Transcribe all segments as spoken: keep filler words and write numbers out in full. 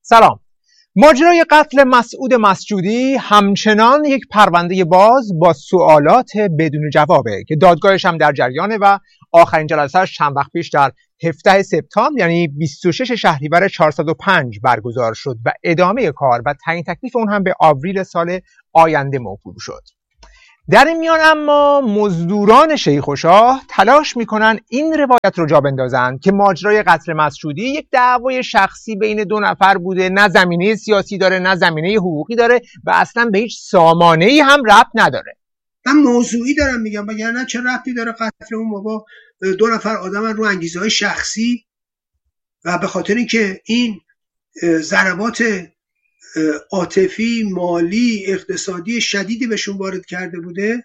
سلام. ماجرای قتل مسعود مسجودی همچنان یک پرونده باز با سوالات بدون جوابه که دادگاهش هم در جریانه و آخرین جلسه‌اش چند وقت پیش در هفدهم سپتامبر یعنی بیست و ششم شهریور چهارصد و پنج برگزار شد و ادامه کار و تعیین تکلیف اون هم به آوریل سال آینده موکول شد. در این میان اما مزدوران شیخ و شاه تلاش میکنن این روایت رو جا بندازن که ماجرای قتل مسجودی یک دعوای شخصی بین دو نفر بوده، نه زمینه سیاسی داره نه زمینه حقوقی داره و اصلا به هیچ سامانه‌ای هم ربط نداره. من موضوعی دارم میگم، وگرنه چه ربطی داره قتل اون بابا؟ دو نفر آدم رو انگیزه‌های شخصی و به خاطر اینکه این ضربات عاطفی، مالی، اقتصادی شدیدی بهشون وارد کرده بوده،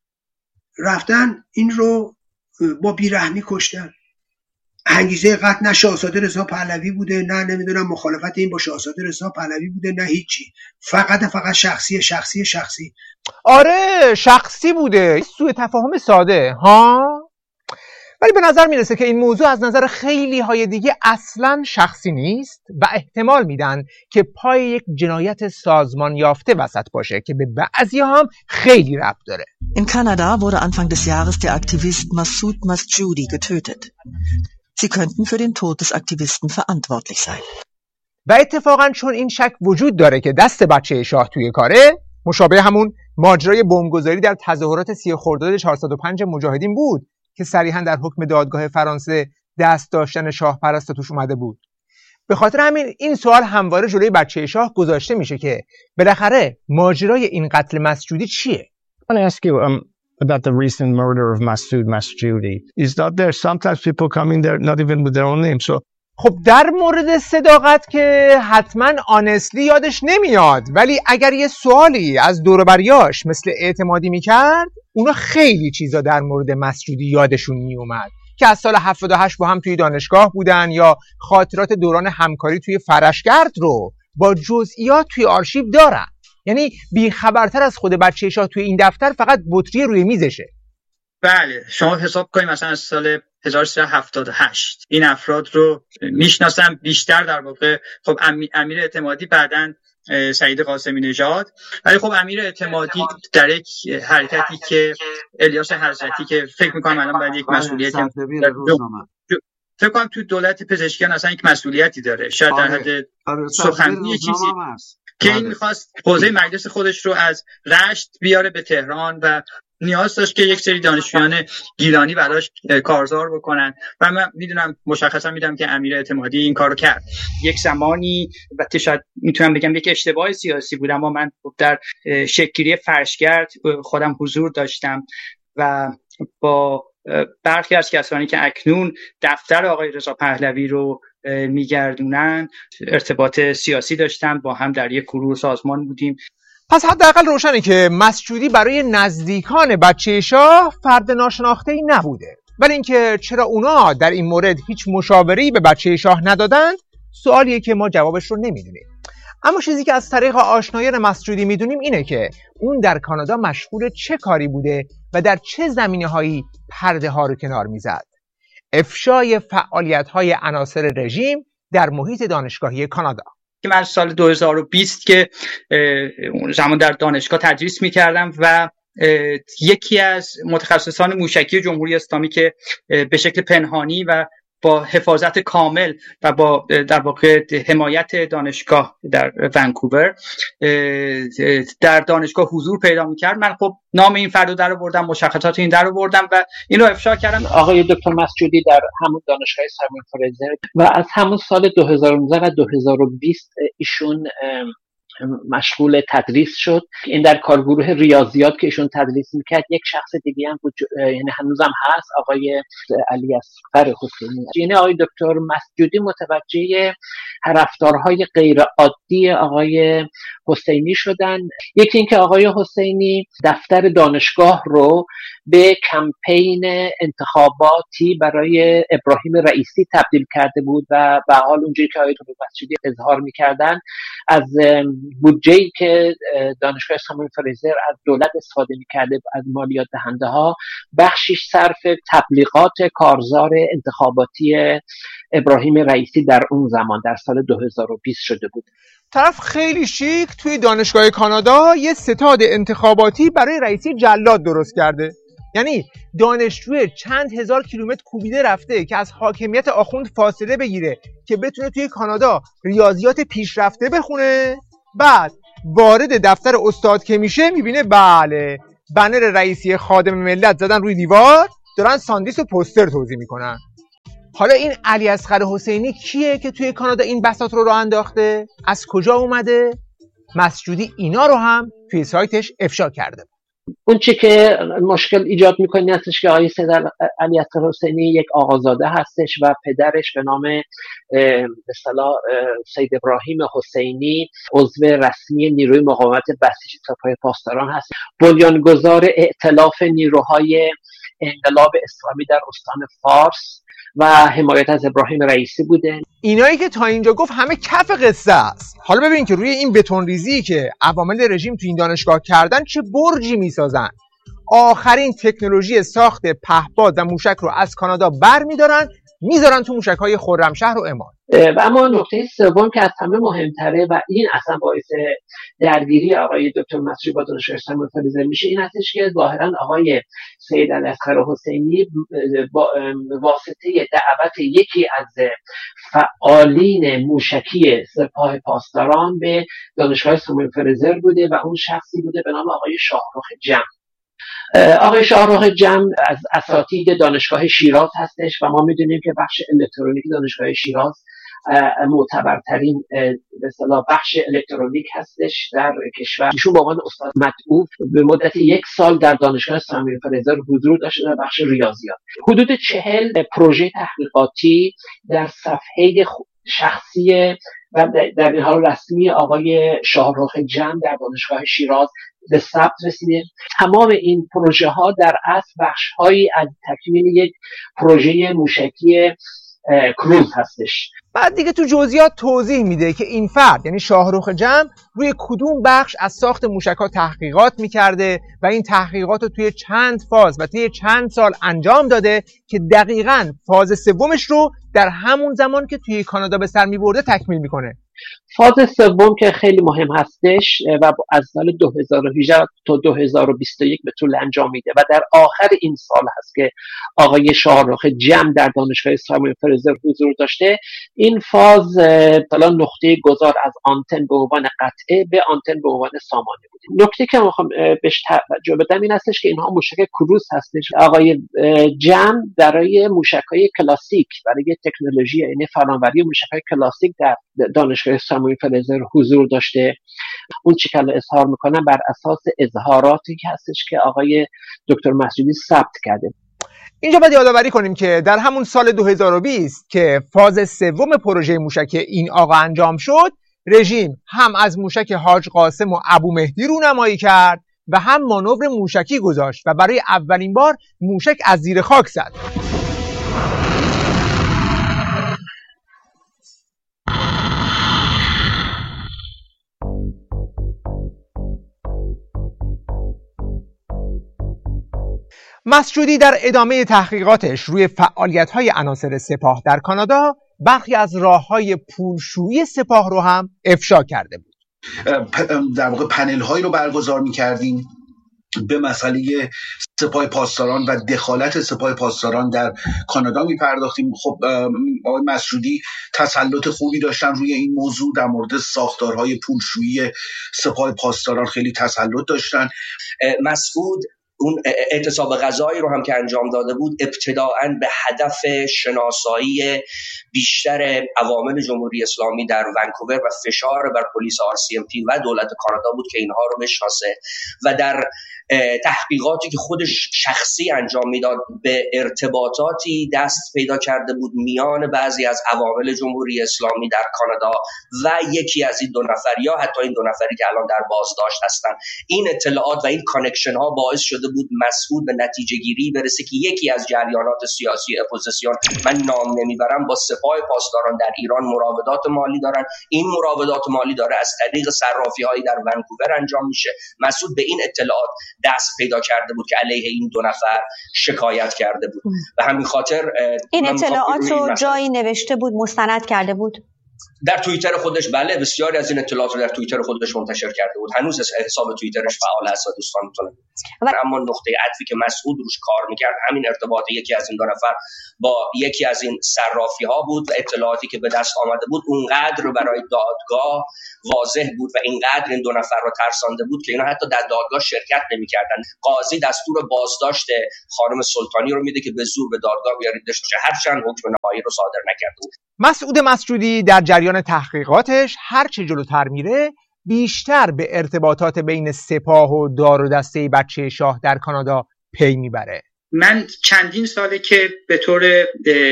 رفتن این رو با بیرحمی کشتن. انگیزه قتل نه شاهزاده رضا پهلوی بوده، نه نمیدونم مخالفت این با شاهزاده رضا پهلوی بوده، نه هیچی، فقط فقط شخصی شخصی شخصی. آره شخصی بوده، سوء تفاهم ساده ها. ولی به نظر میرسه که این موضوع از نظر خیلی های دیگه اصلا شخصی نیست و احتمال میدن که پای یک جنایت سازمان یافته وسط باشه که به بعضی هم خیلی ربط داره. In Kanada wurde Anfang des Jahres der Aktivist Massoud Masjoudi getötet. Sie könnten für den Tod des Aktivisten verantwortlich sein. و اتفاقا چون این شک وجود داره که دست بچه شاه توی کاره، مشابه همون ماجرای بمبگذاری در تظاهرات سی خرداد چهارصد و پنج مجاهدین بود که صریحا در حکم دادگاه فرانسه دست داشتن شاه پرست توش اومده بود. به خاطر همین این سوال همواره جلوی بچه شاه گذاشته میشه که بالاخره ماجرای این قتل مسجودی چیه؟ I want to ask you um, about the recent murder of Massoud Masjoudi. Is that there sometimes people come in there not even with their own name? So خب در مورد صداقت که حتما آنستلی یادش نمیاد، ولی اگر یه سوالی از دور و بریاش مثل اعتمادی میکرد، اونا خیلی چیزا در مورد مسجودی یادشون میومد که از سال هفتاد و هشت با هم توی دانشگاه بودن یا خاطرات دوران همکاری توی فرشگرد رو با جزئیات توی آرشیو دارن. یعنی بیخبرتر از خود بچه شاه توی این دفتر فقط بطری روی میزشه. بله شما حساب کنید مثلا از سال هزار و سیصد و هفتاد و هشت این افراد رو میشناسم بیشتر. در واقع خب امیر اعتمادی بعدن سعید قاسمی نژاد، ولی خب امیر اعتمادی در یک حرکتی که الیاس حضرتی که فکر میکنم الان باید یک مسئولیت فکر کنم تو دولت پزشکیان اصلا یک مسئولیتی داره، شاید در حد سخنگوی چیزی که این میخواست حوزه مجلس خودش رو از رشت بیاره به تهران و نیاز داشت که یک سری دانشجویان گیلانی براش کارزار بکنن و من میدونم مشخصا میدونم که امیر اعتمادی این کارو کرد. یک زمانی البته شاید میتونم بگم یک اشتباه سیاسی بود، اما من در شکل‌گیری فرشگرد خودم حضور داشتم و با برخی از کسانی که اکنون دفتر آقای رضا پهلوی رو میگردونن ارتباط سیاسی داشتم، با هم در یک گروه سازمان بودیم. پس حداقل روشنه که مسجودی برای نزدیکان بچه شاه فرد ناشناخته‌ای نبوده، ولی اینکه چرا اونا در این مورد هیچ مشاوره‌ای به بچه شاه ندادند سوالیه که ما جوابش رو نمیدونیم. اما چیزی که از طریق آشنایان مسجودی میدونیم اینه که اون در کانادا مشغول چه کاری بوده و در چه زمینه‌هایی پرده ها رو کنار میزد. افشای فعالیت‌های عناصر رژیم در محیط دانشگاهی کانادا. که من سال دو هزار و بیست که زمان در دانشگاه تدریس می‌کردم و یکی از متخصصان موشکی جمهوری اسلامی که به شکل پنهانی و با حفاظت کامل و با در واقع حمایت دانشگاه در ونکوور در دانشگاه حضور پیدا می‌کرد، من خب نام این فرد رو درآوردم، مشخصات این درآوردم و این رو افشا کردم. آقای دکتر مسجودی در همون دانشگاه سایمون فریزر و از همون سال دو هزار و نوزده و دو هزار و بیست ایشون مشغول تدریس شد. این در کارگروه ریاضیات که ایشون تدریس میکرد یک شخص دیگه هم بود، یعنی هنوزم هست، آقای علی اصغر حسینی. یعنی آقای دکتر مسجودی متوجه رفتارهای غیر عادی آقای حسینی شدن. یکی اینکه آقای حسینی دفتر دانشگاه رو به کمپین انتخاباتی برای ابراهیم رئیسی تبدیل کرده بود و به حال اونجوری که آقای دکتر مسجودی اظهار میکردن از بودجه‌ای که دانشگاه ساموئل فریزر از دولت استفاده می‌کرده، از مالیات دهنده ها، بخشش صرف تبلیغات کارزار انتخاباتی ابراهیم رئیسی در اون زمان در سال دو هزار و بیست شده بود. طرف خیلی شیک توی دانشگاه کانادا یه ستاد انتخاباتی برای رئیسی جلاد درست کرده. یعنی دانشجوی چند هزار کیلومتر کوبیده رفته که از حاکمیت آخوند فاصله بگیره که بتونه توی کانادا ریاضیات پیشرفته بخونه، بعد وارد دفتر استاد که میشه میبینه بله بنر رئیسی خادم ملت زدن روی دیوار، دارن ساندویچ و پوستر توزیع میکنن. حالا این علی اصغر حسینی کیه که توی کانادا این بساط رو راه انداخته؟ از کجا اومده؟ مسجودی اینا رو هم توی سایتش افشا کرده. اون چی که مشکل ایجاد میکنه هستش که آقای سید علی اصغر حسینی یک آقازاده هستش و پدرش به نام به اصطلاح سید ابراهیم حسینی عضو رسمی نیروی مقاومت بسیج سپاه پاسداران هست، بنیانگذار ائتلاف نیروهای انقلاب اسلامی در استان فارس و حمایت از ابراهیم رئیسی بوده. اینایی که تا اینجا گفت همه کف قصه است. حالا ببین که روی این بتون ریزی که عوامل رژیم تو این دانشگاه کردن چه برجی میسازن. آخرین تکنولوژی ساخت پهپاد و موشک رو از کانادا برمیدارن میذارن تو موشک‌های خرمشهر و امان. و اما نکته سوم که از همه مهمتره و این اصلا باعث درگیری آقای دکتر مسجودی با دانشگاه ساموئل فریزر میشه این هستش که ظاهرا آقای سید علی اصغر حسینی با واسطه دعوت یکی از فعالین موشکی سپاه پاسداران به دانشگاه ساموئل فریزر بوده و اون شخصی بوده به نام آقای شاهرخ جم. آقای شاهرخ جم از اساتید دانشگاه شیراز هستش و ما میدونیم که بخش الکترونیک دانشگاه شیراز معتبرترین به اصطلاح بخش الکترونیک هستش در کشور. ایشون به عنوان استاد مدعو به مدت یک سال در دانشگاه ساموئل فریزر حضور داشته در بخش ریاضیات. حدود چهل پروژه تحقیقاتی در صفحه شخصی و در این حال رسمی آقای شاهرخ جم در دانشگاه شیراز به ثبت رسیده. تمام این پروژه ها در اصل بخش هایی از تکمیل یک پروژه موشکی کروز هستش. بعد دیگه تو جزئیات توضیح میده که این فرد یعنی شاهرخ جم روی کدوم بخش از ساخت موشک‌ها تحقیقات میکرده و این تحقیقات رو توی چند فاز و طی چند سال انجام داده که دقیقاً فاز سومش رو در همون زمان که توی کانادا به سر میبرده تکمیل میکنه. فاز سوم که خیلی مهم هستش و از سال دو هزار و هجده تا دو هزار و بیست و یک به طول انجام میده و در آخر این سال هست که آقای شاهرخ جم در دانشگاه ساموئل فریزر حضور داشته. این فاز مثلا نقطه گذار از آنتن به عنوان قطعه به آنتن به عنوان سامانه بوده. نکته که میخوام بهش توجه بدم این هستش که اینها موشک کروز هستش. آقای جم برای موشک‌های کلاسیک، برای تکنولوژی یعنی فناوری موشک‌های کلاسیک در دانشگاه ساموئل فریزر حضور داشته. اون چی که اظهار میکنم بر اساس اظهاراتی که هستش که آقای دکتر مسجودی ثبت کرده. اینجا باید یادآوری کنیم که در همون سال دو هزار و بیست که فاز سوم پروژه موشک این آقا انجام شد، رژیم هم از موشک حاج قاسم و ابو مهدی رونمایی کرد و هم مانور موشکی گذاشت و برای اولین بار موشک از زیر خاک زد. مسجودی در ادامه تحقیقاتش روی فعالیت‌های عناصر سپاه در کانادا برخی از راه‌های پولشویی سپاه رو هم افشا کرده بود. در واقع پنل‌هایی رو برگزار می‌کردیم به مسئله سپاه پاسداران و دخالت سپاه پاسداران در کانادا می‌پرداختیم. خب آقای مسجودی تسلط خوبی داشتن روی این موضوع، در مورد ساختارهای پولشویی سپاه پاسداران خیلی تسلط داشتن. مسعود اون اعتصاب غذایی رو هم که انجام داده بود ابتداعاً به هدف شناسایی بیشتر عوامل جمهوری اسلامی در ونکوور و فشار بر پلیس آر سی ام پی و دولت کانادا بود که اینها رو بشناسه و در تحقیقاتی که خودش شخصی انجام میداد به ارتباطاتی دست پیدا کرده بود میان بعضی از عوامل جمهوری اسلامی در کانادا و یکی از این دو نفر یا حتی این دو نفری که الان در بازداشت هستن. این اطلاعات و این کانکشن ها باعث شده بود مسعود به نتیجه گیری برسه که یکی از جریانات سیاسی اپوزیسیون، من نام نمیبرم، با سپاه پاسداران در ایران مراودات مالی دارن. این مراودات مالی داره از طریق صرافی‌هایی در ونکوور انجام میشه. مسعود به این اطلاعات دست پیدا کرده بود که علیه این دو نفر شکایت کرده بود و همین خاطر این اطلاعات رو جایی نوشته بود، مستند کرده بود در توییتر خودش. بله، بسیاری از این اطلاعات رو در توییتر خودش منتشر کرده بود. هنوز حساب توییترش فعال است و دوستان میتونن. اما نقطه عطفی که مسعود روش کار میکرد همین ارتباط یکی از این دو نفر با یکی از این صرافی ها بود و اطلاعاتی که به دست آمده بود اونقدر برای دادگاه واضح بود و اینقدر این دو نفر رو ترسانده بود که اینا حتی در دادگاه شرکت نمی‌کردن. قاضی دستور بازداشت خانم سلطانی رو میده که به زور به دادگاه بیاریدش، هرچند حکم نهایی رو صادر نکرده بود. مسعود مسجودی در جریان تحقیقاتش هر چه جلوتر میره بیشتر به ارتباطات بین سپاه و دار و دسته بچه شاه در کانادا پی میبره. من چندین ساله که به طور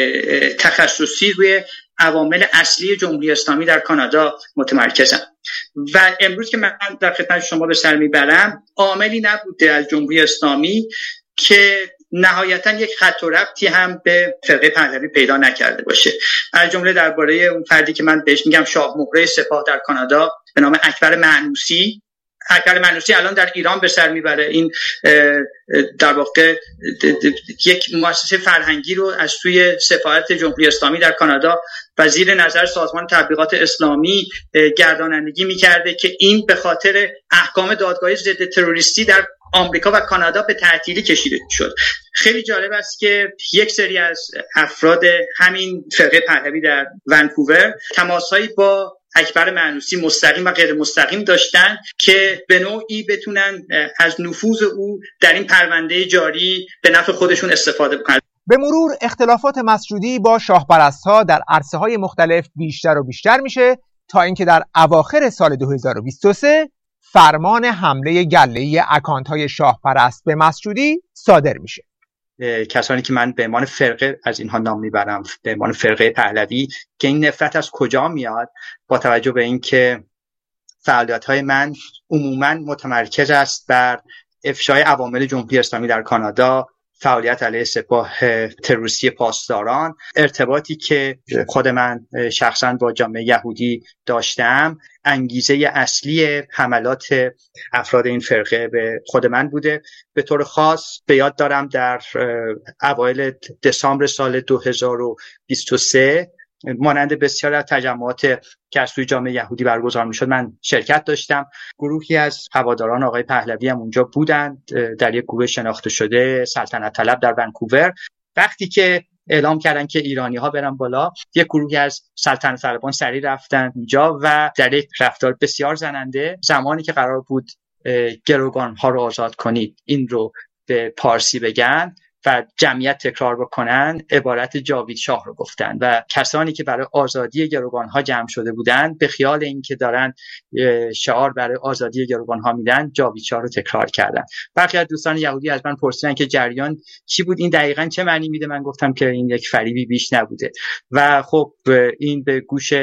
تخصصی روی عوامل اصلی جمهوری اسلامی در کانادا متمرکزم و امروز که من در خدمت شما به سر میبرم عاملی نبوده از جمهوری اسلامی که نهایتا یک خط و ربطی هم به فرقه پهلوی پیدا نکرده باشه. از جمله درباره اون فردی که من بهش میگم شاه مهره سپاه در کانادا به نام اکبر معنوسی. اکبر معنوسی الان در ایران به سر میبره. این در واقع یک مؤسسه فرهنگی رو از سوی سفارت جمهوری اسلامی در کانادا و زیر نظر سازمان تبلیغات اسلامی گردانندگی میکرده که این به خاطر احکام دادگاه ضد تروریستی در آمریکا و کانادا به تعطیلی کشیده شد. خیلی جالب است که یک سری از افراد همین فرقه پهلوی در ونکوور تماسهایی با اکبر معنوسی مستقیم و غیر مستقیم داشتن که به نوعی بتونن از نفوذ او در این پرونده جاری به نفع خودشون استفاده بکنن. به مرور اختلافات مسجودی با شاهپرست‌ها در عرصه‌های مختلف بیشتر و بیشتر میشه تا اینکه در اواخر سال دو هزار و بیست و سه فرمان حمله گله‌ای اکانت‌های شاهپرست به مسجودی صادر میشه. کسانی که من به عنوان فرقه از اینها نام میبرم، به عنوان فرقه پهلوی، که این نفرت از کجا میاد با توجه به اینکه فعالیت‌های من عموماً متمرکز است بر افشای عوامل جمهوری اسلامی در کانادا، فعالیت علیه سپاه تروریستی پاسداران، ارتباطی که خود من شخصا با جامعه یهودی داشتم، انگیزه اصلی حملات افراد این فرقه به خود من بوده. به طور خاص به یاد دارم در اوایل دسامبر سال دو هزار و بیست و سه مانند بسیار از تجمعات که از سوی جامعه یهودی برگزار میشد من شرکت داشتم. گروهی از هواداران آقای پهلوی هم اونجا بودند در یک گروه شناخته شده سلطنت طلب در ونکوور. وقتی که اعلام کردن که ایرانی ها برن بالا، یک گروهی از سلطنت طلبان سریع رفتن اونجا و در یک رفتار بسیار زننده، زمانی که قرار بود گروگان ها رو آزاد کنید این رو به پارسی بگن و جمعیت تکرار بکنن، عبارت جاوید شاه رو گفتن و کسانی که برای آزادی گروگان ها جمع شده بودن به خیال اینکه دارن شعار برای آزادی گروگان ها میدن جاوید شاه رو تکرار کردن. برخی از دوستان یهودی از من پرسیدن که جریان چی بود، این دقیقاً چه معنی میده؟ من گفتم که این یک فریبی بیش نبوده و خب این به گوش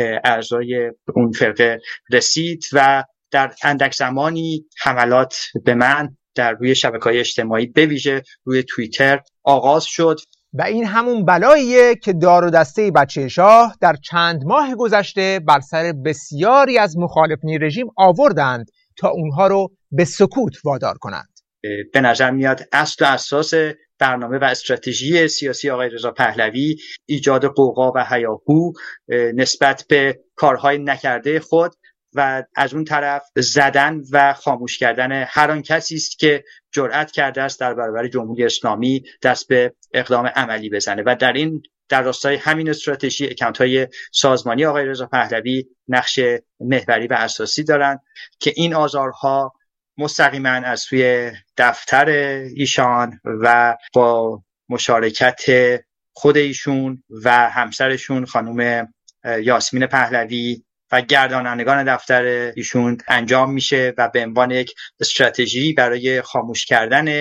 اعضای اون فرقه رسید و در اندک زمانی حملات به من در روی شبکه‌های اجتماعی به ویژه روی توییتر آغاز شد و این همون بلاییه که دار و دسته بچه شاه در چند ماه گذشته بر سر بسیاری از مخالفین رژیم آوردند تا اونها رو به سکوت وادار کنند. به نظر میاد اصل و اساس برنامه و استراتژی سیاسی آقای رضا پهلوی ایجاد قوقا و هیاهو نسبت به کارهای نکرده خود و از اون طرف زدن و خاموش کردن هر آن کسی است که جرأت کرده است در برابر جمهوری اسلامی دست به اقدام عملی بزنه و در این در راستای همین استراتژی اکانت‌های سازمانی آقای رضا پهلوی نقش محوری و اساسی دارند که این آزارها مستقیما از سوی دفتر ایشان و با مشارکت خود ایشون و همسرشون خانم یاسمین پهلوی و گردانندگان دفتر ایشون انجام میشه و به عنوان یک استراتژی برای خاموش کردن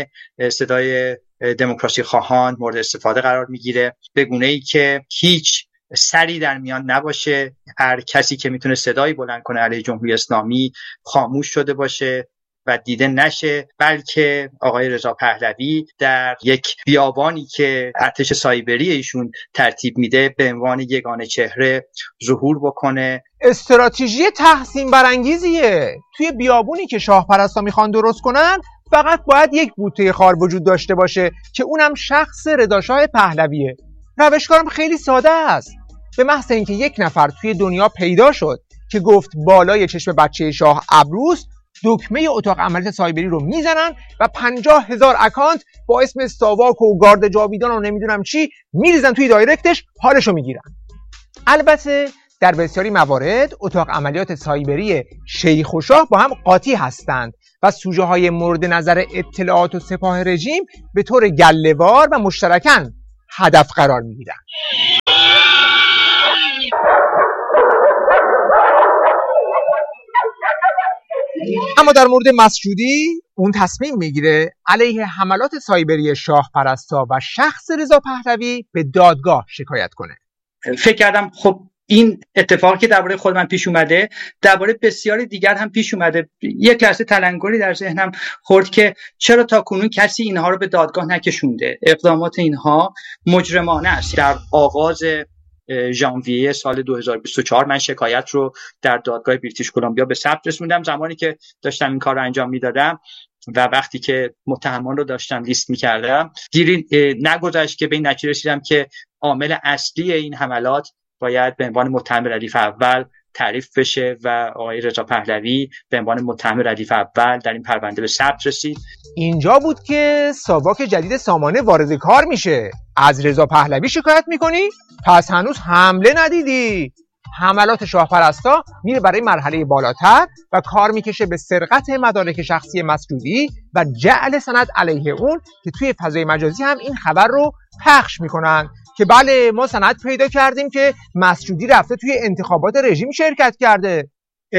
صدای دموکراسی خواهان مورد استفاده قرار میگیره، به گونه‌ای که هیچ سری در میان نباشه، هر کسی که میتونه صدایی بلند کنه علیه جمهوری اسلامی خاموش شده باشه و دیده نشه، بلکه آقای رضا پهلوی در یک بیابانی که ارتش سایبری ایشون ترتیب میده به عنوان یگانه چهره ظهور بکنه. استراتژی تحسین برانگیزیه. توی بیابونی که شاه پرستا میخوان درست کنن فقط باید یک بوته خار وجود داشته باشه که اونم شخص رضاشاه پهلویه. روشکارم خیلی ساده است. به محض اینکه یک نفر توی دنیا پیدا شد که گفت بالای چشم بچه شاه ابروست، دکمه اتاق عملیات سایبری رو میزنن و پنجاه هزار اکانت با اسم ساواک و گارد جاویدان و نمیدونم چی میریزن توی دایرکتش، حالشو میگیرن. البته در بسیاری موارد اتاق عملیات سایبری شیخ و شاه با هم قاطی هستند و سوژه های مورد نظر اطلاعات و سپاه رژیم به طور گله‌وار و مشترکاً هدف قرار میگیرن. اما در مورد مسجودی، اون تصمیم میگیره علیه حملات سایبری شاه پرستا و شخص رضا پهلوی به دادگاه شکایت کنه. فکر کردم خب این اتفاقی که درباره خود من پیش اومده درباره بسیاری دیگر هم پیش اومده. یک لحظه تلنگری در ذهنم خورد که چرا تا کنون کسی اینها رو به دادگاه نکشونده. اقدامات اینها مجرمانه است. در آغاز ژانویه سال دو هزار و بیست و چهار من شکایت رو در دادگاه بریتیش کلمبیا به ثبت رسوندم. زمانی که داشتم این کار رو انجام میدادم و وقتی که متهمان رو داشتم لیست میکردم، دیری نگذشت که به این نتیجه رسیدم که عامل اصلی این حملات باید به عنوان متهم ردیف اول تعریف بشه و آقای رضا پهلوی به عنوان متهم ردیف اول در این پرونده به ثبت رسید. اینجا بود که ساواک جدید سامانه وارد کار میشه. از رضا پهلوی شکایت میکنی؟ پس هنوز حمله ندیدی. حملات شاه پرستا میره برای مرحله بالاتر و کار میکشه به سرقت مدارک شخصی مسجودی و جعل سند علیه اون که توی فضای مجازی هم این خبر رو پخش میکنن که بله ما سند پیدا کردیم که مسجودی رفته توی انتخابات رژیم شرکت کرده.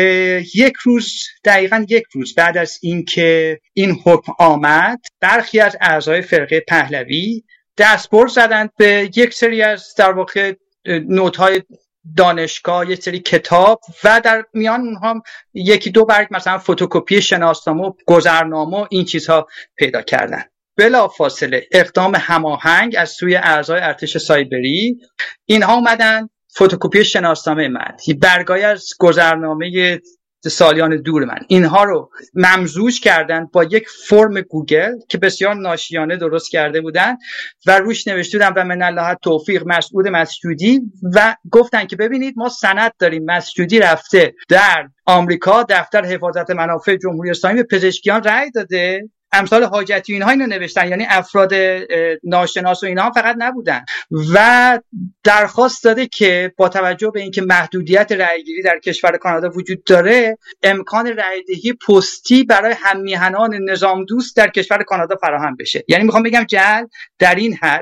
یک روز دقیقاً یک روز بعد از اینکه این حکم آمد، برخی از اعضای فرقه پهلوی دستبرد زدند به یک سری از در واقع نوت‌های دانشگاه، یک سری کتاب و در میان اونها یکی دو برگ مثلا فتوکپی شناسنامه و گذرنامه و این چیزها پیدا کردن. بلا فاصله اقدام هماهنگ از سوی اعضای ارتش سایبری، اینها اومدن فتوکپی شناسنامه من، برگای از گذرنامه سالیان دور من، اینها رو ممزوج کردن با یک فرم گوگل که بسیار ناشیانه درست کرده بودن و روش نوشته بودن و من الله توفیق مسعود مسجودی و گفتن که ببینید ما سند داریم مسجودی رفته در آمریکا دفتر حفاظت منافع جمهوری اسلامی به پزشکیان رأی داده. امثال حاجتی اینها اینو نوشتن، یعنی افراد ناشناس و اینها فقط نبودن و درخواست داده که با توجه به اینکه محدودیت رأیگیری در کشور کانادا وجود داره، امکان رأیدهی پستی برای هم میهنان نظام دوست در کشور کانادا فراهم بشه. یعنی میخوام بگم جعل در این حد،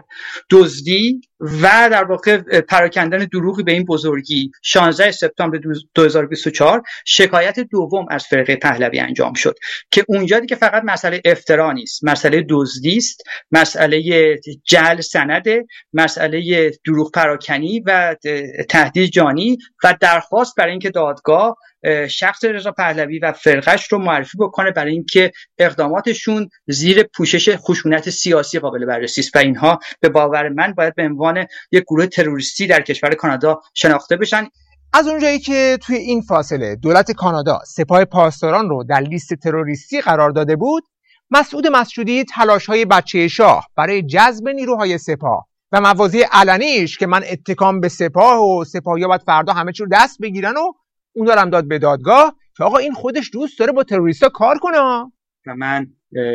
دزدی و در واقع پراکندن دروغی به این بزرگی. شانزده سپتامبر دو هزار و بیست و چهار شکایت دوم از فرقه پهلوی انجام شد که اونجا دیگه فقط مسئله افترا نیست، مسئله دزدی است، مسئله جعل سنده، مسئله دروغ پراکنی و تهدید جانی و درخواست برای اینکه دادگاه شخص رضا پهلوی و فرقش رو معرفی بکنه برای اینکه اقداماتشون زیر پوشش خشونت سیاسی قابل بررسی است و اینها به باور من باید به عنوان یک گروه تروریستی در کشور کانادا شناخته بشن. از اونجایی که توی این فاصله دولت کانادا سپاه پاسداران رو در لیست تروریستی قرار داده بود، مسعود مسجودی تلاش‌های بچه شاه برای جذب نیروهای سپاه و مواضع علنیش که من اتکام به سپاه و سپاهی‌ها باید فردا همه چی رو دست بگیرن و اون دارم داد به دادگاه که آقا این خودش دوست داره با تروریستا کار کنه. و من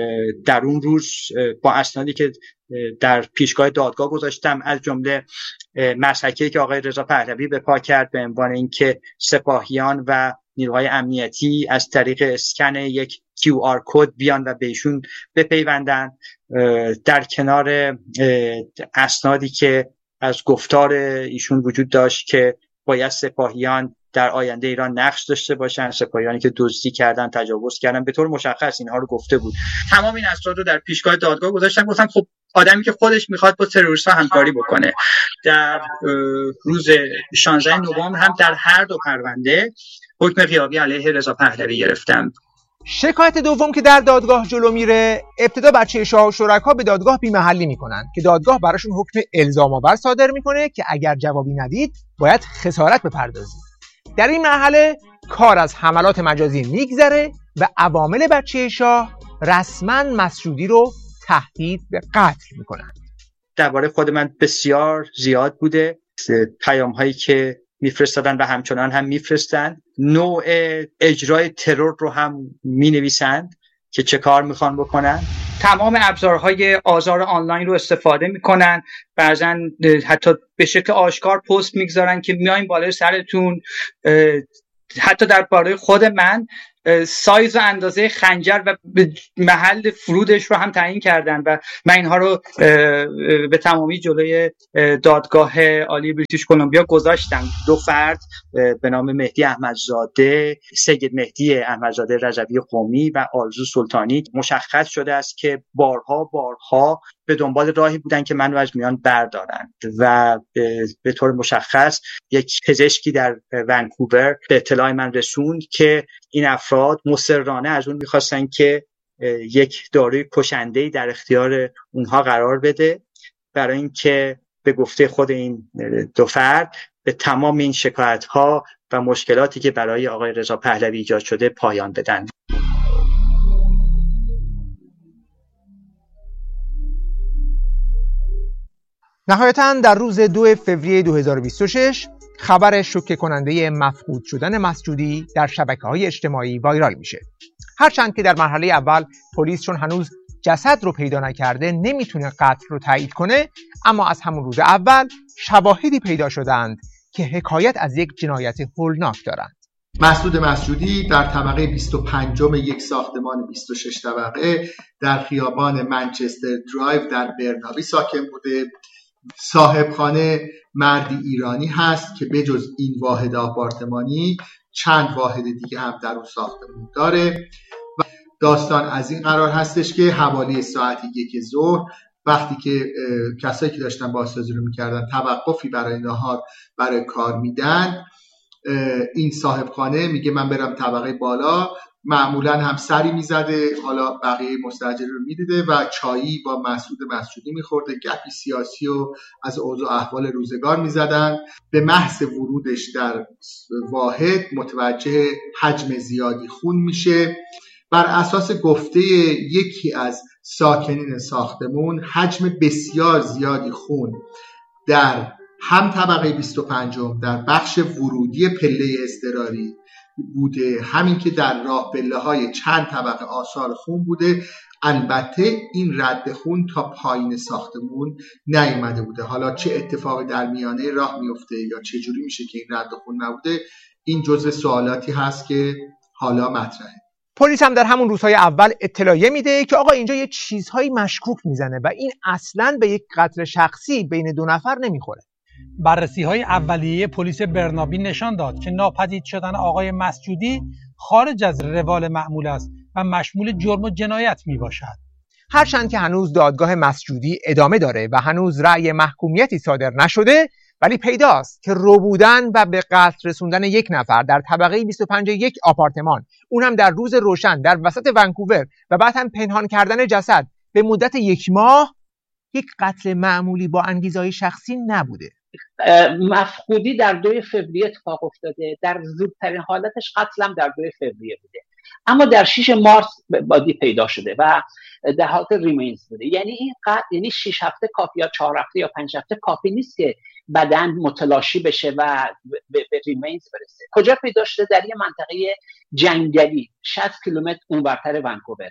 در اون روز با اسنادی که در پیشگاه دادگاه گذاشتم، از جمله مسحکی که آقای رضا پهلوی به پا کرد به عنوان اینکه سپاهیان و نیروهای امنیتی از طریق اسکن یک کیو آر کد بیان و بهشون بپیوندن، در کنار اسنادی که از گفتار ایشون وجود داشت که باید سپاهیان در آینده ایران نقش داشته باشن، سپاهیانی که دزدی کردن، تجاوز کردن، به طور مشخص اینها رو گفته بود. تمام این اسناد رو در پیشگاه دادگاه گذاشتم. گفتم خب آدمی که خودش میخواد با تروریست‌ها همکاری بکنه. در روز شانزده نوامبر هم در هر دو پرونده حکم غیابی علیه رضا پهلوی گرفتم. شکایت دوم که در دادگاه جلو میره، ابتدا بچه شاه و شرکا به دادگاه بی‌محلی میکنن که دادگاه براشون حکم الزام آور صادر میکنه که اگر جوابی ندید باید خسارت بپردازید. در این مرحله کار از حملات مجازی میگذره و عوامل بچه شاه رسما مسجودی رو تهدید به قتل میکنن. درباره خود من بسیار زیاد بوده پیام هایی که میفرستادن و همچنان هم میفرستن، نوع اجرای ترور رو هم مینویسند که چه کار میخوان بکنن. تمام ابزارهای آزار آنلاین رو استفاده میکنن، بعضن حتی به شکل آشکار پست میگذارن که میایم بالای سرتون. حتی درباره خود من سایز و اندازه خنجر و محل فرودش رو هم تعیین کردن و من اینها رو به تمامی جلوی دادگاه عالی بریتیش کلمبیا گذاشتم. دو فرد به نام مهدی احمدزاده، سید مهدی احمدزاده رضوی قمی و آرزو سلطانی مشخص شده است که بارها بارها به دنبال راهی بودن که من رو از میان بردارن و به طور مشخص یک پزشکی در ونکوور به اطلاع من رسوند که این افراد مصرانه از اون میخواستن که یک داروی کشنده‌ای در اختیار اونها قرار بده برای اینکه به گفته خود این دو فرد به تمام این شکایت‌ها و مشکلاتی که برای آقای رضا پهلوی ایجاد شده پایان بدن. نهایتاً در روز دو فوریه دو هزار و بیست و شش خبر شوکه کننده مفقود شدن مسجودی در شبکه‌های اجتماعی وایرال میشه. هرچند که در مرحله اول پلیس چون هنوز جسد رو پیدا نکرده نمیتونه قتل رو تایید کنه، اما از همون روز اول شواهدی پیدا شدند که حکایت از یک جنایت هولناک دارند. مسعود مسجودی در طبقه بیست و پنجم یک ساختمان بیست و شش طبقه در خیابان منچستر درایو در برنابی ساکن بوده. صاحب خانه مردی ایرانی هست که بجز این واحد آپارتمانی چند واحد دیگه هم در اون ساختمان داره. و داستان از این قرار هستش که حوالی ساعت یک ظهر وقتی که کسایی که داشتن بازسازی رو میکردن توقفی برای نهار برای کار میدن، این صاحب خانه میگه من برم طبقه بالا، معمولا هم سری میزده، حالا بقیه مستاجر رو میدیده و چایی با مسعود مسجودی میخورده، گپی سیاسی و از اوضاع احوال روزگار میزدن. به محض ورودش در واحد متوجه حجم زیادی خون میشه. بر اساس گفته یکی از ساکنین ساختمون حجم بسیار زیادی خون در هم طبقه بیست و پنجم در بخش ورودی پله اضطراری بوده، همین که در راه پله های چند طبقه آثار خون بوده. البته این رد خون تا پایین ساختمون نیامده بوده. حالا چه اتفاقی در میانه راه میفته یا چه جوری میشه که این رد خون نبوده، این جزء سوالاتی هست که حالا مطرحه. پلیس هم در همون روزهای اول اطلاعیه میده که آقا اینجا یه چیزهایی مشکوک میزنه و این اصلاً به یک قتل شخصی بین دو نفر نمیخوره. بررسی‌های اولیه پلیس برنابی نشان داد که ناپدید شدن آقای مسجودی خارج از روال معمول است و مشمول جرم و جنایت میباشد. هرچند که هنوز دادگاه مسجودی ادامه داره و هنوز رأی محکومیتی صادر نشده، ولی پیداست که ربودن و به قتل رسوندن یک نفر در طبقه بیست و پنج یک آپارتمان، اون هم در روز روشن در وسط ونکوور و بعد هم پنهان کردن جسد به مدت یک ماه، یک قتل معمولی با انگیزه‌های شخصی نبوده. مفقودی در دوی فوریه اتفاق افتاده، در زودترین حالتش قتلم در دوی فوریه بوده، اما در شش مارس بادی پیدا شده و در حالت ریمینز بوده. یعنی این قتل یعنی شش هفته کافی یا چهار هفته یا پنج هفته کافی نیست که بدن متلاشی بشه و به ریمینز برسه. کجا پیدا شده؟ در یه منطقه جنگلی شصت کیلومتر اونورتر ونکوور.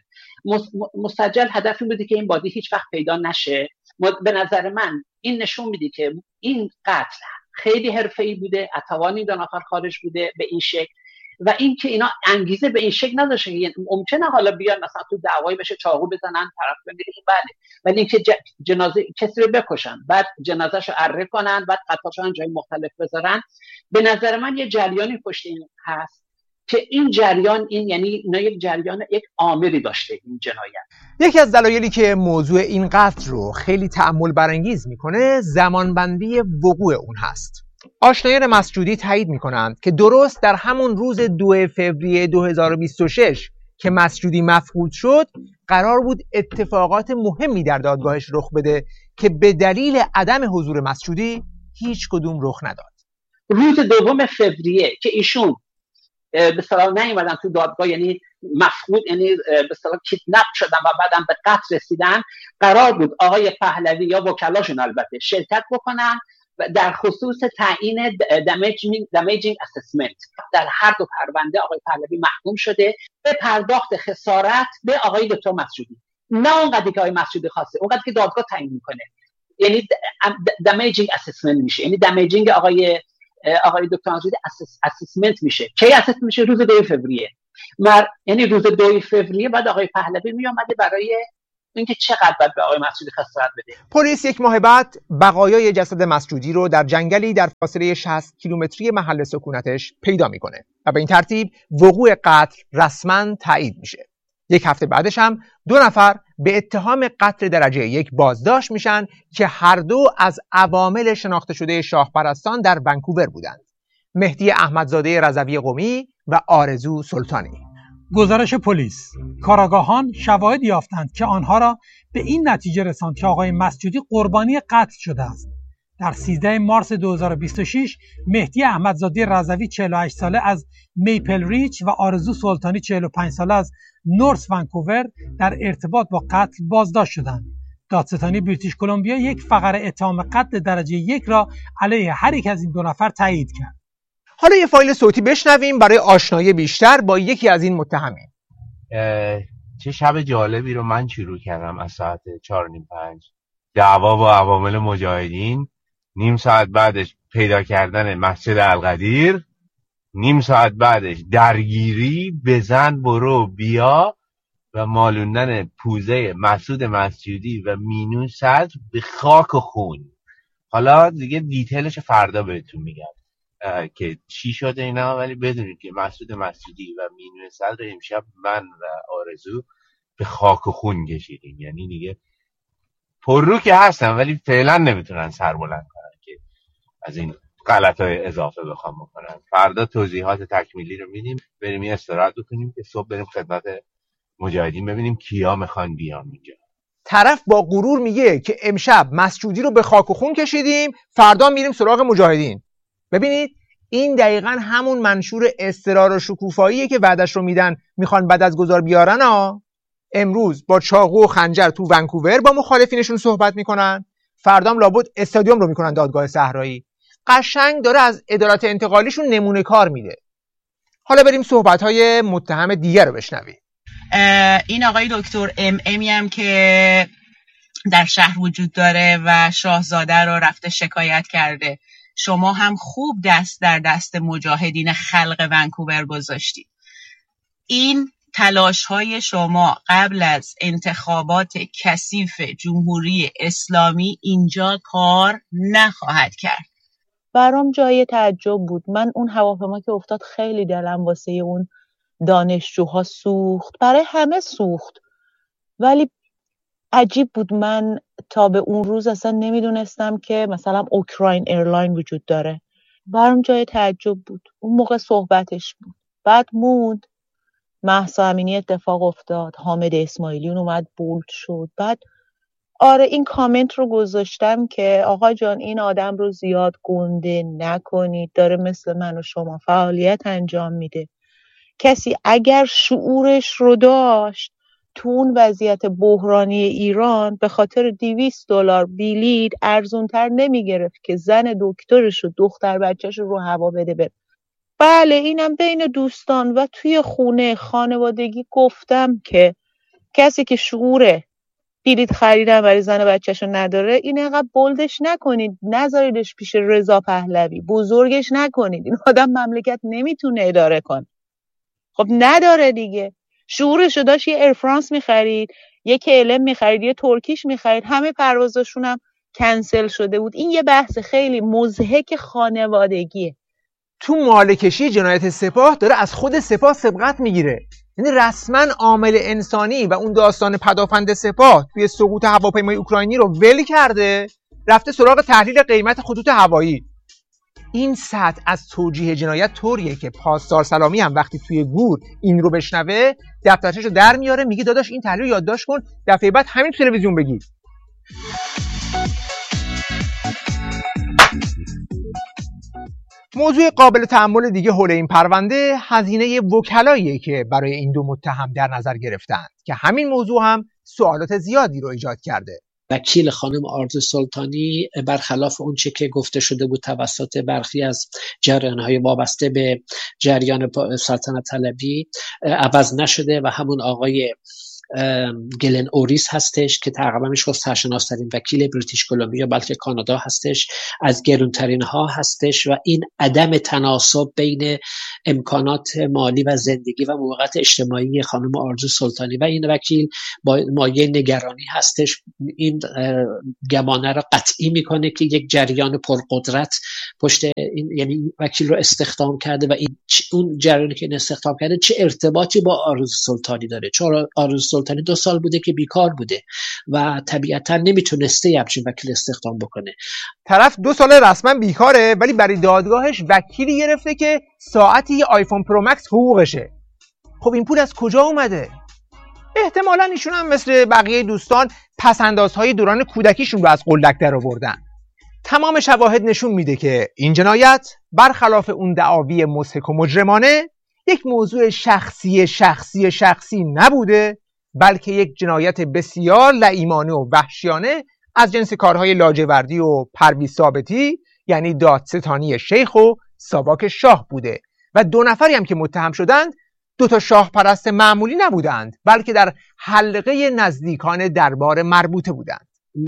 مستعجل هدفی بوده که این بادی هیچ وقت پیدا نشه. به نظر من این نشون میده که این قتل خیلی حرفه‌ای بوده، اتوان این دو نفر خارج بوده به این شکل و این که اینا انگیزه به این شکل نداشتن. یعنی ممکنه حالا بیان مثلا تو دعوایی بشه چاقو بزنن طرف بمیره، بله، ولی اینکه جنازه کسی رو بکشن بعد جنازه‌شو اره کنن بعد قطعاتشو جای مختلف بذارن، به نظر من یه جریانی پشت این هست که این جریان این یعنی اینا یک جریان یک عاملی داشته این جنایت. یکی از دلایلی که موضوع این قتل رو خیلی تأمل برانگیز میکنه زمانبندی وقوع اون هست. آشنایان مسجودی تایید میکنند که درست در همون روز دو فوریه دو هزار و بیست و شش که مسجودی مفقود شد قرار بود اتفاقات مهمی در دادگاهش رخ بده که به دلیل عدم حضور مسجودی هیچ کدوم رخ نداد. روز دوم فوریه که ایشون به اصطلاح نیومدن تو دادگاه، یعنی مفقود، یعنی به اصطلاح کیدنپ شدن و بعدم به قتل رسیدن، قرار بود آقای پهلوی یا وکلاشون البته شرکت بکنن در خصوص تعیین دمیجینگ دمیجینگ اسسمنت. در هر دو پرونده آقای پهلوی محکوم شده به پرداخت خسارت به آقای دکتر مسجودی، نه اونقدر که آقای مسجودی خواسته، اونقدر که دادگاه تعیین میکنه، یعنی دمیجینگ اسسمنت میشه، یعنی دمیجینگ آقای آقای دکتر مسجودی اسسمنت میشه. کی اسسمنت میشه؟ روز دو فوریه. مر یعنی روز دو فوریه بعد آقای پهلوی میومده برای اینکه چقدر باید به آقای مسجودی خسارت بده. پلیس یک ماه بعد بقایای جسد مسجودی رو در جنگلی در فاصله شصت کیلومتری محل سکونتش پیدا میکنه و به این ترتیب وقوع قتل رسما تایید میشه. یک هفته بعدش هم دو نفر به اتهام قتل درجه یک بازداشت میشن که هر دو از عوامل شناخته شده شاه پرستان در ونکوور بودند: مهدی احمدزاده رضوی قمی و آرزو سلطانی. گزارش پلیس: کاراگاهان شواهد یافتند که آنها را به این نتیجه رساند که آقای مسجودی قربانی قتل شده است. در سیزده مارس دو هزار و بیست و شش مهدی احمدزاده رضوی چهل و هشت ساله از میپل ریچ و آرزو سلطانی چهل و پنج ساله از نورث ونکوور در ارتباط با قتل بازداشت شدند. دادستانی بریتیش کلمبیا یک فقره اتهام قتل درجه یک را علیه هر یک از این دو نفر تایید کرد. حالا یه فایل صوتی بشنویم برای آشنایی بیشتر با یکی از این متهمین. چه شب جالبی رو من شروع کردم از ساعت چهار و نیم پنج. دعوا با عوامل مجاهدین، نیم ساعت بعدش پیدا کردن مسجد القدیر، نیم ساعت بعدش درگیری، بزن برو بیا و مالوندن پوزه مسعود مسجودی و مینو صدر به خاک و خون. حالا دیگه دیتیلش فردا بهتون میگم که چی شده اینا، ولی بدونید که مسعود مسجودی و مینو صدر امشب من و آرزو به خاک و خون کشیدیم. یعنی دیگه پررو که هستن ولی فعلا نمیتونن سر بلند کنن که از این غلطای اضافه بخوام بکنن. فردا توضیحات تکمیلی رو میدیم، بریم یه استراحت بکنیم که صبح بریم خدمت مجاهدین ببینیم کیا میخوان بیان اینجا. طرف با غرور میگه که امشب مسجودی رو به خاک و خون کشیدیم، فردا میریم سراغ مجاهدین. ببینید این دقیقاً همون منشور اصرار و شکوفاییه که وعدش رو میدن میخوان بعد از گذار بیارن ها. امروز با چاقو و خنجر تو ونکوور با مخالفینشون صحبت میکنن، فردام لابد استادیوم رو میکنن دادگاه صحرایی. قشنگ داره از عدالت انتقالیشون نمونه کار میده. حالا بریم صحبت‌های متهم دیگر رو بشنویم. این آقای دکتر ام امی هم که در شهر وجود داره و شاهزاده رو رفته شکایت کرده، شما هم خوب دست در دست مجاهدین خلق ونکوور گذاشتید. این تلاش های شما قبل از انتخابات کثیف جمهوری اسلامی اینجا کار نخواهد کرد. برام جای تعجب بود. من اون هواپیما که افتاد خیلی دلم واسه اون دانشجوها سوخت، برای همه سوخت، ولی عجیب بود. من تا به اون روز اصلا نمیدونستم که مثلا اوکراین ایرلاین وجود داره. برام جای تعجب بود. اون موقع صحبتش بود. بعد موند مهسا امینی اتفاق افتاد، حامد اسماعیلیون اومد بولد شد. بعد آره این کامنت رو گذاشتم که آقا جان این آدم رو زیاد گنده نکنید، داره مثل من و شما فعالیت انجام میده. کسی اگر شعورش رو داشت تو اون وضعیت بحرانی ایران به خاطر دویست دلار بلیط ارزونتر نمیگرفت که زن دکترش و دختر بچهش رو هوا بده بره. بله اینم بین دوستان و توی خونه خانوادگی گفتم که کسی که شعور بلیط خریدن برای زن بچه‌شو نداره، این اینقدر بولدش نکنید، نذاریدش پیش رضا پهلوی، بزرگش نکنید. این آدم مملکت نمیتونه اداره کنه. خب نداره دیگه. شعورشو داشت یه ایرفرانس میخرید، یه کلم میخرید، یه ترکیش میخرید، همه پروازاشون هم کنسل شده بود. این یه بحث خیلی مضحک خانوادگیه. تو مالکشی جنایت سپاه داره از خود سپاه سبقت میگیره. یعنی رسما عامل انسانی و اون داستان پدافند سپاه توی سقوط هواپیمای اوکراینی رو ول کرده، رفته سراغ تحلیل قیمت خطوط هوایی. این سطح از توجیه جنایت طوریه که پاسدار سلامی هم وقتی توی گور این رو بشنوه دفترچه‌شو در میاره، میگه داداش این تحلیل رو یادداشت کن، دفعه بعد همین تلویزیون بگی. موضوع قابل تأمل دیگه حول این پرونده هزینه وکلاییه که برای این دو متهم در نظر گرفتن که همین موضوع هم سوالات زیادی رو ایجاد کرده. وکیل خانم آرزو سلطانی برخلاف اون چه که گفته شده بود توسط برخی از جریان‌های وابسته به جریان سلطنت طلبی عوض نشده و همون آقای گلن اوریس هستش که تقریبا میشه سرشناس‌ترین وکیل بریتیش کلمبیا بلکه کانادا هستش، از گرونترین ها هستش و این عدم تناسب بین امکانات مالی و زندگی و موقعیت اجتماعی خانم آرزو سلطانی و این وکیل با مایه نگرانی هستش. این گمانه را قطعی میکنه که یک جریان پرقدرت پشت این یعنی وکیل رو استخدام کرده و این اون جریانی که این استخدام کرده چه ارتباطی با آرزو سلطانی داره، چون آرزو سلطانی دو سال بوده که بیکار بوده و طبیعتا نمیتونسته همچین وکیل استخدام بکنه. طرف دو سال رسما بیکاره ولی برای دادگاهش وکیلی گرفته که ساعتی یه آیفون پرو مکس حقوقشه. خب این پول از کجا اومده؟ احتمالاً ایشون هم مثل بقیه دوستان پسندازهای دوران کودکیشون رو از قلدک در آوردن. تمام شواهد نشون میده که این جنایت برخلاف اون دعاوی مضحک و مجرمانه یک موضوع شخصی شخصی شخصی نبوده، بلکه یک جنایت بسیار لعیمانه و وحشیانه از جنس کارهای لاجوردی و پرویز ثابتی یعنی دادستانی شیخ و ساواک شاه بوده و دو نفری هم که متهم شدند دو تا شاه پرست معمولی نبودند بلکه در حلقه نزدیکان دربار مربوطه بودند.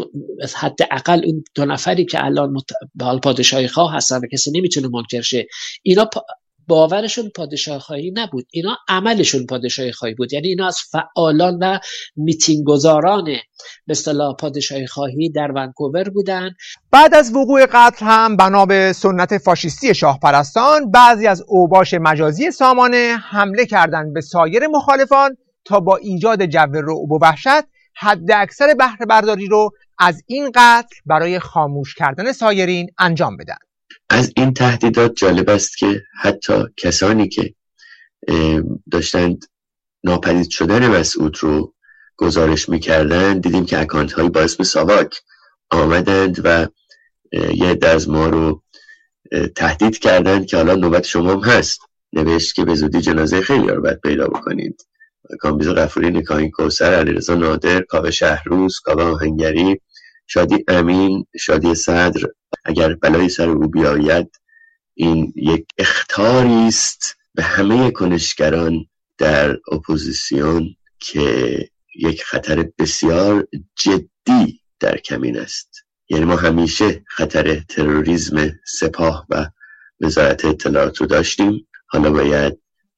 حداقل اون دو نفری که الان مت... پادشاهی خواه هستن و کسی نمیتونه منکر شه، اینا پا... باورشون پادشاهی خواهی نبود، اینا عملشون پادشاهی خواهی بود. یعنی اینا از فعالان و میتینگ گذاران به اصطلاح پادشاهی خواهی در ونکوور بودن. بعد از وقوع قتل هم بنا به سنت فاشیستی شاه پرستان بعضی از اوباش مجازی سامانه حمله کردند به سایر مخالفان تا با ایجاد جو رعب و وحشت حد اکثر بهره برداری رو از این قتل برای خاموش کردن سایرین انجام بدن. از این تهدیدات جالب است که حتی کسانی که داشتند ناپدید شدن مسعود رو گزارش میکردن دیدیم که اکانت هایی با اسم ساواک آمدند و یه عده از ما رو تهدید کردند که حالا نوبت شما هم هست. نوشت که به زودی جنازه خیلی رو باید پیدا بکنید. کامبیز غفوری، نکاهی کوثر، علیرضا نادر، کاوه شهروز، کاوه آهنگری، شادی امین، شادی صدر. اگر بلای سر او بیاید این یک اخطاری است به همه کنشگران در اپوزیسیون که یک خطر بسیار جدی در کمین است. یعنی ما همیشه خطر تروریسم سپاه و وزارت اطلاعات رو داشتیم، حالا باید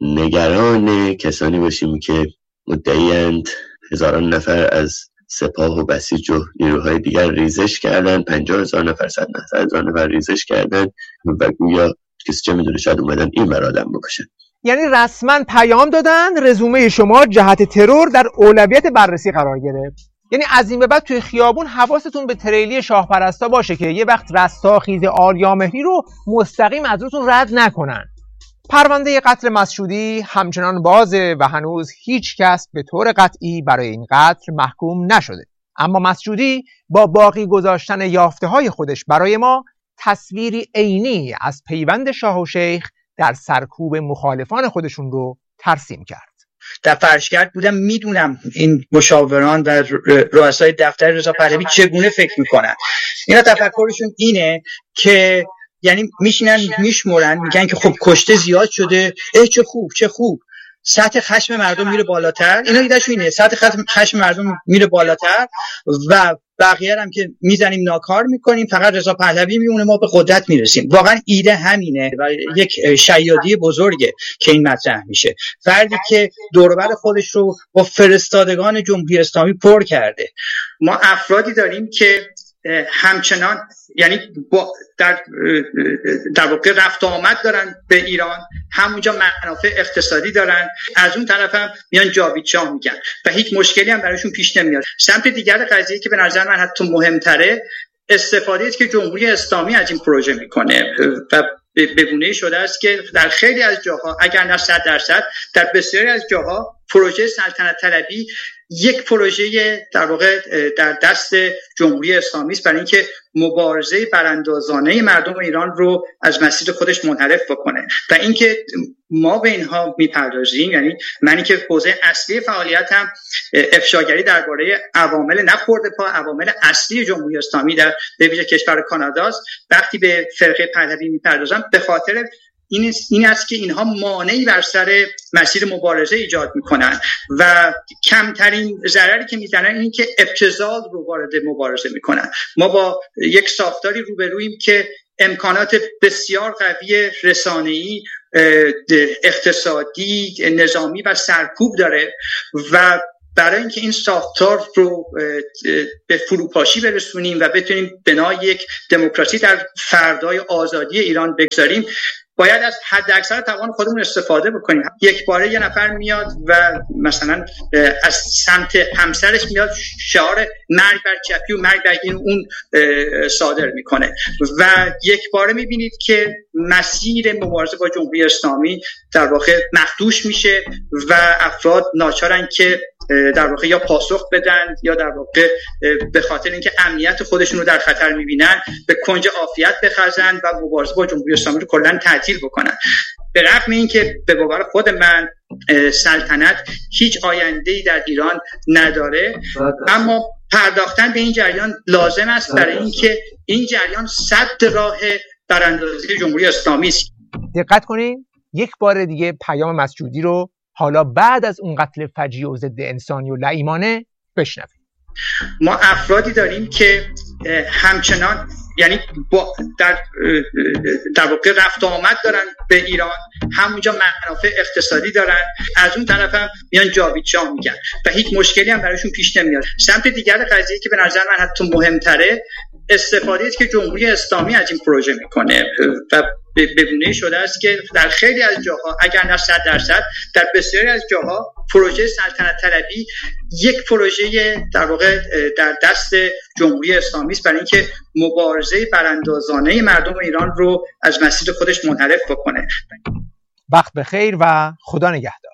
نگران کسانی باشیم که مدعی‌اند هزاران نفر از سپاه و بسیج و نیروهای دیگر ریزش کردن، پنجاه هزار نفر، صد هزار نفر ریزش کردن و گویا کسی چه میدونه شاید اومدن این بر آدم بکشن. یعنی رسما پیام دادن رزومه شما جهت ترور در اولویت بررسی قرار گرفت. یعنی از این به بعد توی خیابون حواستون به تریلی شاه پرستا باشه که یه وقت رستاخیز آریامهری رو مستقیم از روتون رد نکنن. پرونده قتل مسعودی همچنان بازه و هنوز هیچ کس به طور قطعی برای این قتل محکوم نشده. اما مسعودی با باقی گذاشتن یافته‌های خودش برای ما تصویری عینی از پیوند شاه و شیخ در سرکوب مخالفان خودشون رو ترسیم کرد. در فرشگرد بودم، میدونم این مشاوران و رؤسای دفتر رضا پهلوی چگونه فکر میکنن. اینا تفکرشون اینه که یعنی میشینن میشمرن میگن که خب کشته زیاد شده، اه چه خوب چه خوب، سطح خشم مردم میره بالاتر. اینا ایدهشون اینه، سطح خشم مردم میره بالاتر و بقیه هم که میزنیم ناکار میکنیم، فقط رضا پهلوی میمونه، ما به قدرت میرسیم. واقعا ایده همینه و یک شیادی بزرگه که این مطرح میشه. فردی که دور و بر خودش رو با فرستادگان جمهوری اسلامی پر کرده. ما افرادی داریم که همچنان یعنی با در در واقع رفت و آمد دارن به ایران، همونجا منافع اقتصادی دارن، از اون طرف هم میان جاوید شاه میگن و هیچ مشکلی هم براشون پیش نمیاد. سمت دیگر قضیه که به نظر من حتی مهمتره استفاده که جمهوری اسلامی از این پروژه میکنه و به گونه‌ای شده است که در خیلی از جاها اگر نه صد درصد در بسیاری از جاها پروژه سلطنت طلبی یک پروژه در واقع در دست جمهوری اسلامی است برای اینکه مبارزه براندازانه مردم ایران رو از مسیر خودش منحرف بکنه و اینکه ما به اینها میپردازیم. یعنی منی که حوزه اصلی فعالیتم افشاگری درباره عوامل نخورده پا عوامل اصلی جمهوری اسلامی در به ویژه کشور کاناداست، وقتی به فرقه پهلوی میپردازم به خاطر این این است که اینها مانعی بر سر مسیر مبارزه ایجاد میکنن و کمترین ضرری که میزنن این که ابتذال رو وارد مبارزه میکنن. ما با یک ساختاری روبرویم که امکانات بسیار قوی رسانه‌ای، اقتصادی، نظامی و سرکوب داره و برای اینکه این ساختار رو به فروپاشی برسونیم و بتونیم بنای یک دموکراسی در فردای آزادی ایران بگذاریم، باید از حد اکثر توان خودمون استفاده بکنیم. یک باره یه نفر میاد و مثلا از سمت همسرش میاد شعار مرگ بر چپی و مرگ بر این اون صادر میکنه و یک باره میبینید که مسیر مبارزه با جمهوری اسلامی در واقع مخدوش میشه و افراد ناچارن که در واقع یا پاسخ بدن یا در واقع به خاطر اینکه امنیت خودشون رو در خطر میبینن به کنج عافیت بخزن و مبارزه با جمهوری اسلامی رو کلا تعطیل بکنن. به رغم اینکه به باور خود من سلطنت هیچ آینده‌ای در ایران نداره، اما پرداختن به این جریان لازم است برای اینکه این جریان سد راه براندازی جمهوری اسلامی است. دقت کنین یک بار دیگه پیام مسجودی رو حالا بعد از اون قتل فجیع و ضد انسانی و لعیمانه بشنویم. ما افرادی داریم که همچنان یعنی با در در واقع رفت و آمد دارن به ایران، همونجا منافع اقتصادی دارن، از اون طرف هم میان جاوید شاه میگن و هیچ مشکلی هم براشون پیش نمیاد. سمت دیگر قضیه که به نظر من حتی مهمتره استفاده است که جمهوری اسلامی از این پروژه میکنه و به گونه‌ای شده است که در خیلی از جاها اگر نه صد درصد در بسیاری از جاها پروژه سلطنت طلبی یک پروژه در واقع در دست جمهوری اسلامی است برای اینکه مبارزه براندازانه مردم ایران رو از مسیر خودش منحرف بکنه. وقت بخیر و خدا نگهدار.